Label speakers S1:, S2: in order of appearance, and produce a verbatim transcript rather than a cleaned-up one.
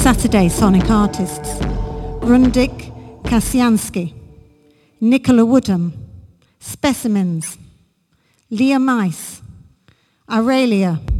S1: Saturday Sonic artists: Grundig Kasiansky, Nicola Woodham, Specimens, Leah Mice, Aurelia,